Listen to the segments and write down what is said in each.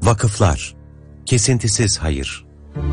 Vakıflar, kesintisiz hayır.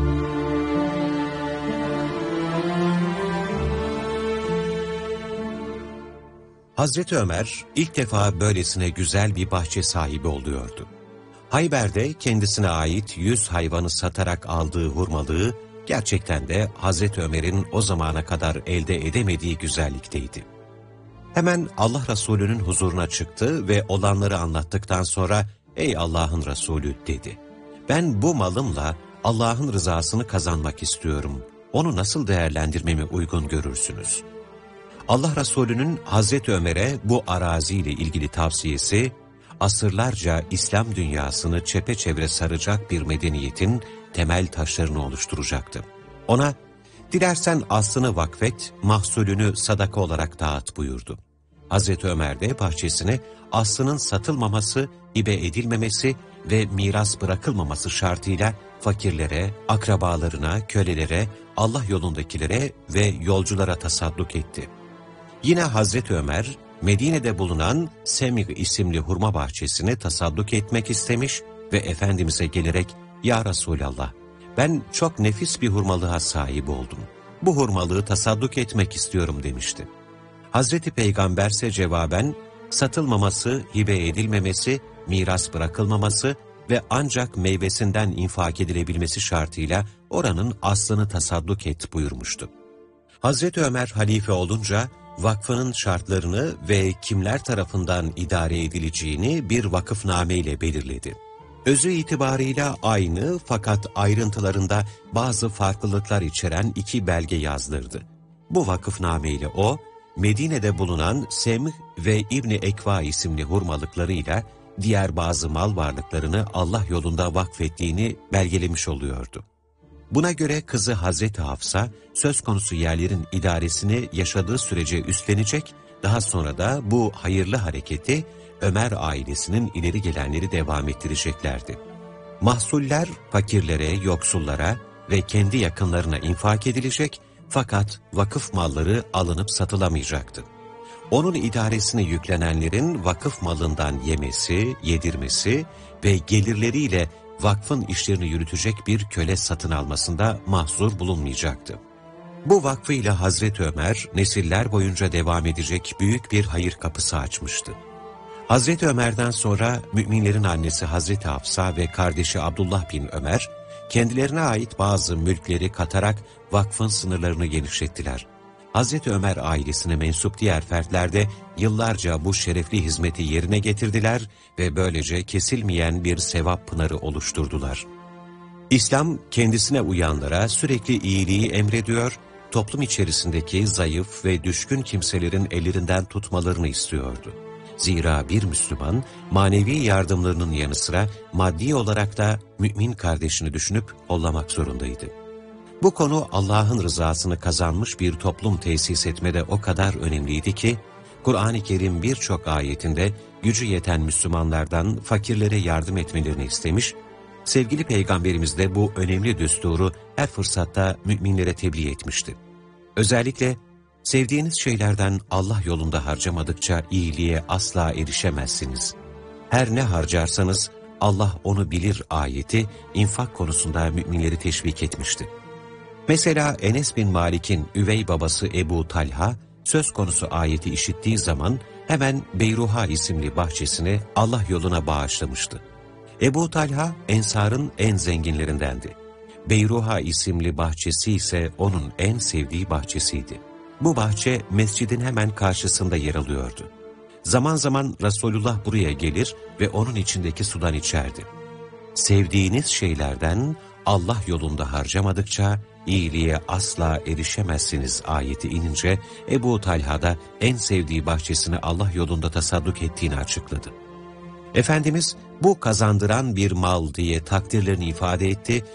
Hazreti Ömer ilk defa böylesine güzel bir bahçe sahibi oluyordu. Hayber'de kendisine ait 100 hayvanı satarak aldığı hurmalığı gerçekten de Hazreti Ömer'in o zamana kadar elde edemediği güzellikteydi. Hemen Allah Resulü'nün huzuruna çıktı ve olanları anlattıktan sonra "Ey Allah'ın Resulü" dedi. "Ben bu malımla Allah'ın rızasını kazanmak istiyorum. Onu nasıl değerlendirmemi uygun görürsünüz?" Allah Resulü'nün Hazreti Ömer'e bu araziyle ilgili tavsiyesi, asırlarca İslam dünyasını çepeçevre saracak bir medeniyetin temel taşlarını oluşturacaktı. Ona, "Dilersen aslını vakfet, mahsulünü sadaka olarak dağıt" buyurdu. Hazreti Ömer de bahçesine aslının satılmaması, hibe edilmemesi ve miras bırakılmaması şartıyla fakirlere, akrabalarına, kölelere, Allah yolundakilere ve yolculara tasadduk etti. Yine Hazreti Ömer, Medine'de bulunan Semih isimli hurma bahçesine tasadduk etmek istemiş ve Efendimiz'e gelerek, "Ya Resulallah, ben çok nefis bir hurmalığa sahip oldum. Bu hurmalığı tasadduk etmek istiyorum" demişti. Hazreti Peygamber ise cevaben, satılmaması, hibe edilmemesi, miras bırakılmaması ve ancak meyvesinden infak edilebilmesi şartıyla oranın aslını tasadduk et buyurmuştu. Hazreti Ömer halife olunca, vakfının şartlarını ve kimler tarafından idare edileceğini bir vakıfname ile belirledi. Özü itibarıyla aynı fakat ayrıntılarında bazı farklılıklar içeren 2 belge yazdırdı. Bu vakıfname ile o, Medine'de bulunan Semh ve İbni Ekva isimli hurmalıklarıyla diğer bazı mal varlıklarını Allah yolunda vakfettiğini belgelemiş oluyordu. Buna göre kızı Hazreti Hafsa, söz konusu yerlerin idaresini yaşadığı sürece üstlenecek, daha sonra da bu hayırlı hareketi Ömer ailesinin ileri gelenleri devam ettireceklerdi. Mahsuller fakirlere, yoksullara ve kendi yakınlarına infak edilecek fakat vakıf malları alınıp satılamayacaktı. Onun idaresine yüklenenlerin vakıf malından yemesi, yedirmesi ve gelirleriyle vakfın işlerini yürütecek bir köle satın almasında mahzur bulunmayacaktı. Bu vakfıyla Hazreti Ömer, nesiller boyunca devam edecek büyük bir hayır kapısı açmıştı. Hazreti Ömer'den sonra müminlerin annesi Hazreti Hafsa ve kardeşi Abdullah bin Ömer, kendilerine ait bazı mülkleri katarak vakfın sınırlarını genişlettiler. Hazreti Ömer ailesine mensup diğer fertler de yıllarca bu şerefli hizmeti yerine getirdiler ve böylece kesilmeyen bir sevap pınarı oluşturdular. İslam kendisine uyanlara sürekli iyiliği emrediyor, toplum içerisindeki zayıf ve düşkün kimselerin ellerinden tutmalarını istiyordu. Zira bir Müslüman manevi yardımlarının yanı sıra maddi olarak da mümin kardeşini düşünüp kollamak zorundaydı. Bu konu Allah'ın rızasını kazanmış bir toplum tesis etmede o kadar önemliydi ki, Kur'an-ı Kerim birçok ayetinde gücü yeten Müslümanlardan fakirlere yardım etmelerini istemiş, sevgili Peygamberimiz de bu önemli düsturu her fırsatta müminlere tebliğ etmişti. Özellikle, sevdiğiniz şeylerden Allah yolunda harcamadıkça iyiliğe asla erişemezsiniz. Her ne harcarsanız Allah onu bilir ayeti infak konusunda müminleri teşvik etmişti. Mesela Enes bin Malik'in üvey babası Ebu Talha, söz konusu ayeti işittiği zaman hemen Beyruha isimli bahçesini Allah yoluna bağışlamıştı. Ebu Talha, Ensar'ın en zenginlerindendi. Beyruha isimli bahçesi ise onun en sevdiği bahçesiydi. Bu bahçe mescidin hemen karşısında yer alıyordu. Zaman zaman Resulullah buraya gelir ve onun içindeki sudan içerdi. Sevdiğiniz şeylerden Allah yolunda harcamadıkça iyiliğe asla erişemezsiniz ayeti inince Ebu Talha da en sevdiği bahçesini Allah yolunda tasadduk ettiğini açıkladı. Efendimiz bu kazandıran bir mal diye takdirlerini ifade etti